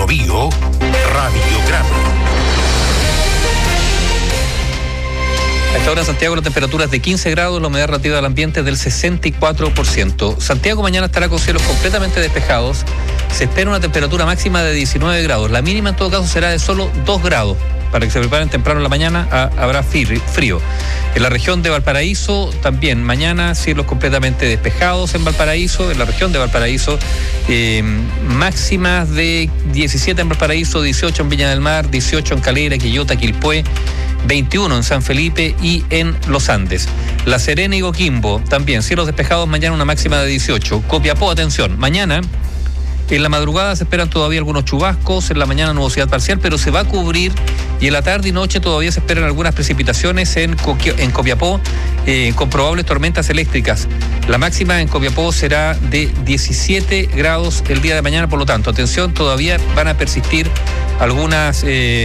Bio Bio, Radiograma. A esta hora en Santiago la temperatura es de 15 grados, la humedad relativa del ambiente es del 64%. Santiago mañana estará con cielos completamente despejados. Se espera una temperatura máxima de 19 grados. La mínima en todo caso será de solo 2 grados. Para que se preparen temprano en la mañana, habrá frío. En la región de Valparaíso también mañana cielos completamente despejados en Valparaíso, en la región de Valparaíso, máximas de 17 en Valparaíso, 18 en Viña del Mar, 18 en Calera, Quillota, Quilpué, 21 en San Felipe y en Los Andes. La Serena y Coquimbo también cielos despejados, mañana una máxima de 18. Copiapó, atención, mañana en la madrugada se esperan todavía algunos chubascos, en la mañana nubosidad parcial, pero se va a cubrir, y en la tarde y noche todavía se esperan algunas precipitaciones en Copiapó, con probables tormentas eléctricas. La máxima en Copiapó será de 17 grados el día de mañana, por lo tanto, atención, todavía van a persistir algunas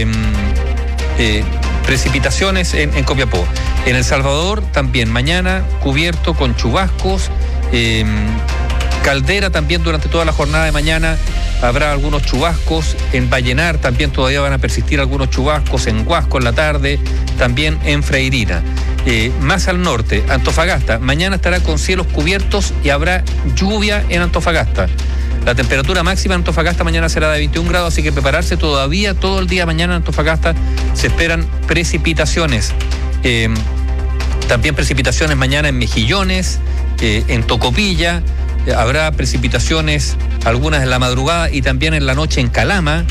precipitaciones en Copiapó. En El Salvador también mañana cubierto con chubascos. Caldera también durante toda la jornada de mañana habrá algunos chubascos. En Vallenar también todavía van a persistir algunos chubascos. En Huasco en la tarde, también en Freirina. Más al norte, Antofagasta, mañana estará con cielos cubiertos y habrá lluvia en Antofagasta. La temperatura máxima en Antofagasta mañana será de 21 grados, así que prepararse todavía todo el día mañana en Antofagasta. Se esperan precipitaciones. También precipitaciones mañana en Mejillones, en Tocopilla. Habrá precipitaciones, algunas en la madrugada y también en la noche en Calama.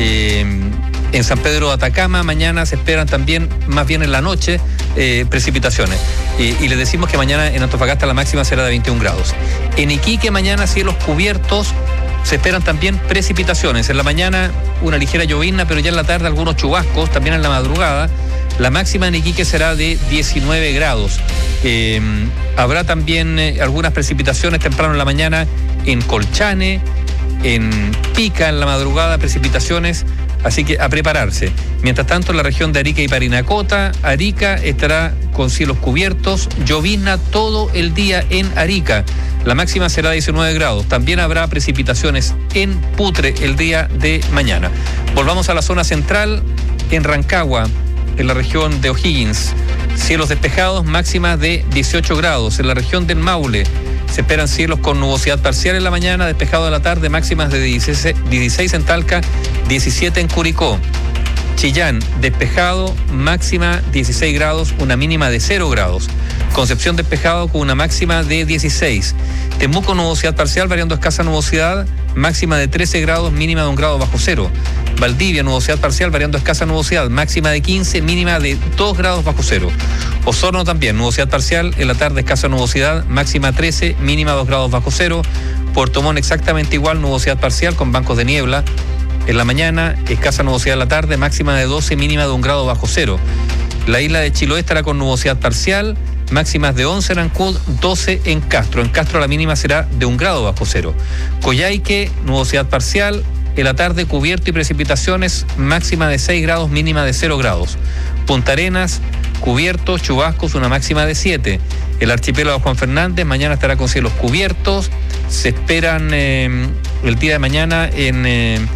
En San Pedro de Atacama mañana se esperan también, más bien en la noche, precipitaciones. Y les decimos que mañana en Antofagasta la máxima será de 21 grados. En Iquique mañana cielos cubiertos, se esperan también precipitaciones. En la mañana una ligera llovizna, pero ya en la tarde algunos chubascos, también en la madrugada. La máxima en Iquique será de 19 grados. Habrá también algunas precipitaciones temprano en la mañana en Colchane, en Pica en la madrugada, precipitaciones, así que a prepararse. Mientras tanto, en la región de Arica y Parinacota, Arica estará con cielos cubiertos, llovizna todo el día en Arica. La máxima será de 19 grados. También habrá precipitaciones en Putre el día de mañana. Volvamos a la zona central, en Rancagua, en la región de O'Higgins, cielos despejados, máximas de 18 grados. En la región del Maule se esperan cielos con nubosidad parcial en la mañana, despejado en la tarde, máximas de 16 en Talca, 17 en Curicó. Chillán, despejado, máxima 16 grados, una mínima de 0 grados. Concepción, despejado con una máxima de 16. Temuco, nubosidad parcial, variando escasa nubosidad, máxima de 13 grados, mínima de 1 grado bajo cero. Valdivia, nubosidad parcial, variando escasa nubosidad, máxima de 15, mínima de 2 grados bajo cero. Osorno también, nubosidad parcial, en la tarde escasa nubosidad, máxima 13, mínima 2 grados bajo cero. Puerto Montt exactamente igual, nubosidad parcial con bancos de niebla. En la mañana, escasa nubosidad en la tarde, máxima de 12, mínima de 1 grado bajo cero. La isla de Chiloé estará con nubosidad parcial, máximas de 11 en Ancud, 12 en Castro. En Castro la mínima será de 1 grado bajo cero. Coyhaique, nubosidad parcial, en la tarde cubierto y precipitaciones, máxima de 6 grados, mínima de 0 grados. Punta Arenas, cubierto, chubascos, una máxima de 7. El archipiélago Juan Fernández, mañana estará con cielos cubiertos. Se esperan el día de mañana en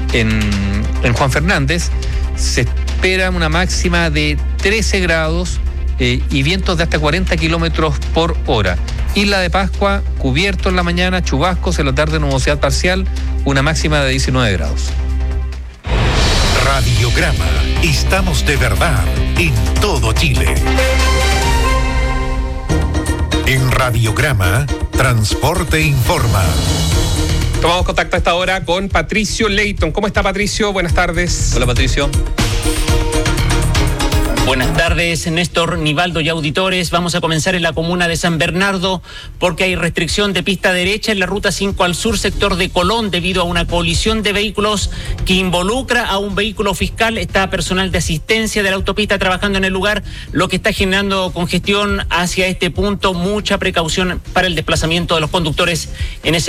Juan Fernández, se espera una máxima de 13 grados y vientos de hasta 40 kilómetros por hora. Isla de Pascua, cubierto en la mañana, chubascos, en la tarde nubosidad parcial, una máxima de 19 grados. Radiograma, estamos de verdad en todo Chile. En Radiograma, Transporte Informa. Tomamos contacto a esta hora con Patricio Leighton. ¿Cómo está, Patricio? Buenas tardes. Hola, Patricio. Buenas tardes, Néstor, Nivaldo y auditores. Vamos a comenzar en la comuna de San Bernardo porque hay restricción de pista derecha en la ruta 5 al sur, sector de Colón, debido a una colisión de vehículos que involucra a un vehículo fiscal. Está personal de asistencia de la autopista trabajando en el lugar, lo que está generando congestión hacia este punto. Mucha precaución para el desplazamiento de los conductores en ese